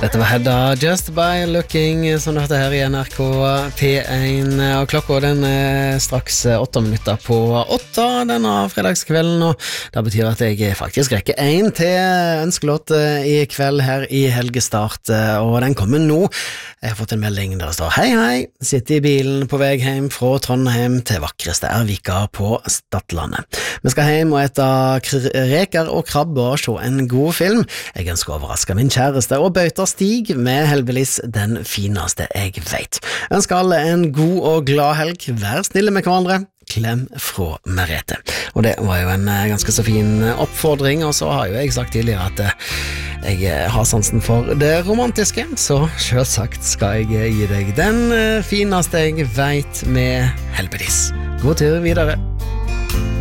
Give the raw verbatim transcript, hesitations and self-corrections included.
Dette var Hedda, Just by Looking, som du hørte her i N R K P én, og klokka den er straks åtte minutter på åtte denne fredagskvelden, og det betyr at jeg faktisk rekker en til ønskelåt i kveld her i Helgestart, og den kommer nå. Jeg har fått en melding der det står: Hei, hei, sitter i bilen på vei hjem fra Trondheim til vakreste Ervika på Stadlandet. Vi skal hjem og ete reker og krabber og se en god film. Jeg ønsker å overraske min kjæreste og bøter Stig med heldigvis den fineste jeg vet. Ønsker alle en god og glad helg. Vær snille med hverandre. Klem fra Merete. Og det var jo en ganske så fin oppfordring, og så har jo jeg sagt tidligere at jeg har sansen for det romantiske, så selvsagt skal jeg gi deg den fineste jeg vet med heldigvis. God tur videre.